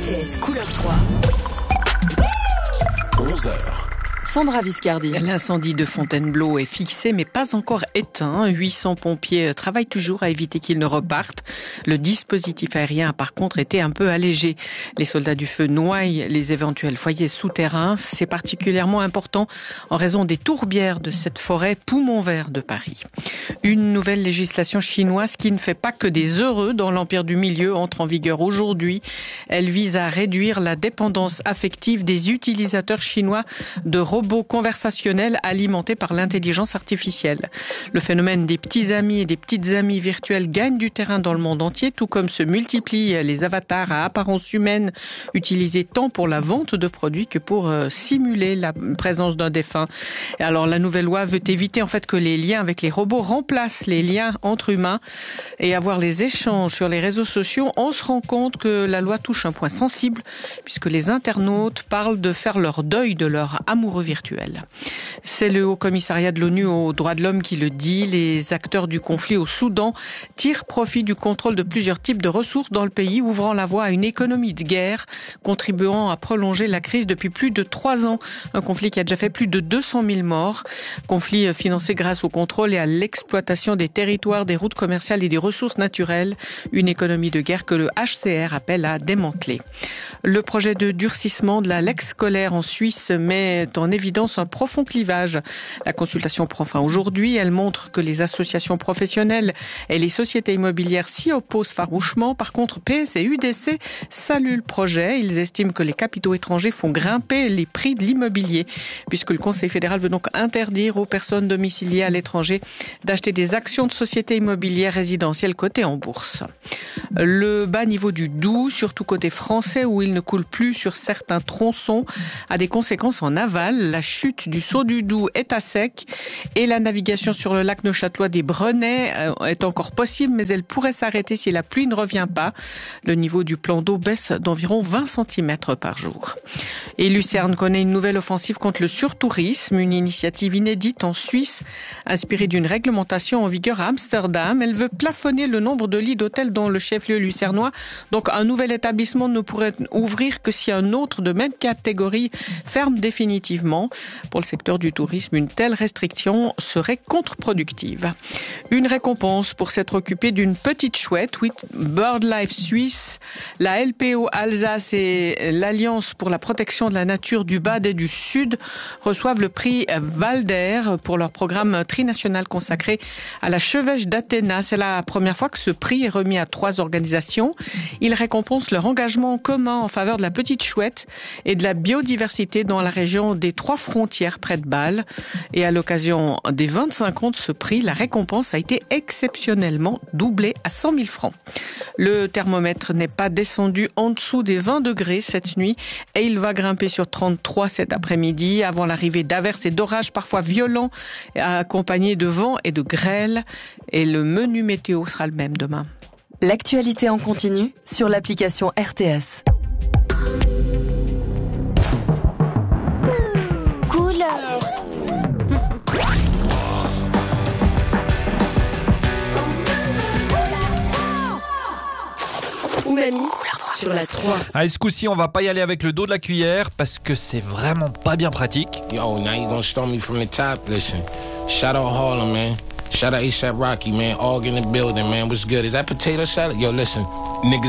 RTS Couleur 3. 11h. Sandra Viscardi. L'incendie de Fontainebleau est fixé mais pas encore éteint. 800 pompiers travaillent toujours à éviter qu'il ne reparte. Le dispositif aérien a par contre été un peu allégé. Les soldats du feu noient les éventuels foyers souterrains. C'est particulièrement important en raison des tourbières de cette forêt poumon vert de Paris. Une nouvelle législation chinoise qui ne fait pas que des heureux dans l'empire du milieu entre en vigueur aujourd'hui. Elle vise à réduire la dépendance affective des utilisateurs chinois de robots conversationnels alimentés par l'intelligence artificielle. Le phénomène des petits amis et des petites amies virtuelles gagne du terrain dans le monde entier, tout comme se multiplient les avatars à apparence humaine utilisés tant pour la vente de produits que pour simuler la présence d'un défunt. Et alors la nouvelle loi veut éviter en fait que les liens avec les robots remplacent les liens entre humains et avoir les échanges sur les réseaux sociaux. On se rend compte que la loi touche un point sensible puisque les internautes parlent de faire leur deuil de leur amoureux virtuel. C'est le Haut Commissariat de l'ONU aux droits de l'homme qui le dit. Les acteurs du conflit au Soudan tirent profit du contrôle de plusieurs types de ressources dans le pays, ouvrant la voie à une économie de guerre, contribuant à prolonger la crise depuis plus de 3 ans. Un conflit qui a déjà fait plus de 200 000 morts. Conflit financé grâce au contrôle et à l'exploitation des territoires, des routes commerciales et des ressources naturelles. Une économie de guerre que le HCR appelle à démanteler. Le projet de durcissement de la lex scolaire en Suisse met en évidence un profond clivage. La consultation prend fin aujourd'hui. Elle montre que les associations professionnelles et les sociétés immobilières s'y opposent farouchement. Par contre, PS et UDC saluent le projet. Ils estiment que les capitaux étrangers font grimper les prix de l'immobilier, puisque le Conseil fédéral veut donc interdire aux personnes domiciliées à l'étranger d'acheter des actions de sociétés immobilières résidentielles cotées en bourse. Le bas niveau du Doubs, surtout côté français où il ne coule plus sur certains tronçons, a des conséquences en aval. La chute du Saut du Doubs est à sec et la navigation sur le lac Neuchâtelois des Brenets est encore possible, mais elle pourrait s'arrêter si la pluie ne revient pas. Le niveau du plan d'eau baisse d'environ 20 cm par jour. Et Lucerne connaît une nouvelle offensive contre le surtourisme, une initiative inédite en Suisse, inspirée d'une réglementation en vigueur à Amsterdam. Elle veut plafonner le nombre de lits d'hôtels dans le chef-lieu lucernois. Donc un nouvel établissement ne pourrait ouvrir que si un autre de même catégorie ferme définitivement. Pour le secteur du tourisme, une telle restriction serait contre-productive. Une récompense pour s'être occupé d'une petite chouette, oui, BirdLife Suisse, la LPO Alsace et l'Alliance pour la protection de la nature du Bade et du Sud reçoivent le prix Valder pour leur programme trinational consacré à la chevêche d'Athéna. C'est la première fois que ce prix est remis à 3 organisations. Il récompense leur engagement commun en faveur de la petite chouette et de la biodiversité dans la région des 3 frontières près de Bâle. Et à l'occasion des 25 ans de ce prix, la récompense a été exceptionnellement doublée à 100 000 francs. Le thermomètre n'est pas descendu en dessous des 20 degrés cette nuit et il va grimper sur 33 cet après-midi avant l'arrivée d'averses et d'orages parfois violents accompagnés de vent et de grêle. Et le menu météo sera le même demain. L'actualité en continu sur l'application RTS. Oumami sur la 3. Allez, ce coup-ci, on va pas y aller avec le dos de la cuillère parce que c'est vraiment pas bien pratique. Yo, now you gonna start me from the top. Listen, shout out Harlem, man. Shout out A$AP Rocky, man. All in the building, man. What's good? Is that potato salad? Yo, listen, niggas.